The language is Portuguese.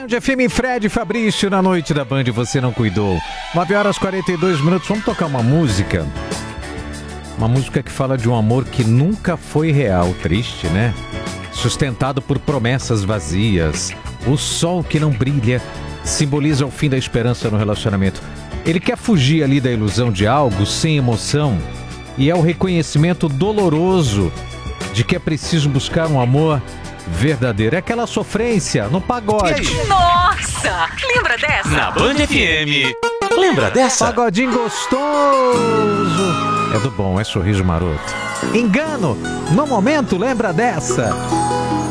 Band FM, Fred e Fabrício na noite da Band, você não cuidou. 9h42. Vamos tocar uma música. Uma música que fala de um amor que nunca foi real. Triste, né? Sustentado por promessas vazias. O sol que não brilha simboliza o fim da esperança no relacionamento. Ele quer fugir ali da ilusão de algo sem emoção. E é o reconhecimento doloroso de que é preciso buscar um amor verdadeiro. É aquela sofrência no pagode. Nossa! Lembra dessa? Na Band FM. Lembra dessa? Pagodinho gostoso. É do bom, é sorriso maroto. Engano, no momento, lembra dessa?